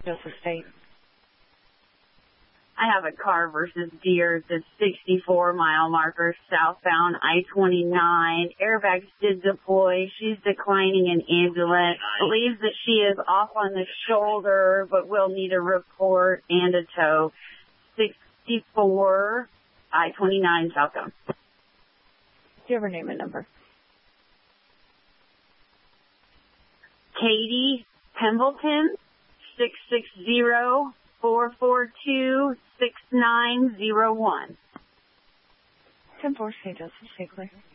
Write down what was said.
Joseph State. I have a car versus Deer at the 64-mile marker southbound I-29. Airbags did deploy. She's declining an ambulance. Believes that she is off on the shoulder, but will need a report and a tow. 64 I-29 southbound. Do you have her name and number? Katie Pembleton, 660-442-6901. 10-4, St. Joseph, stay clear.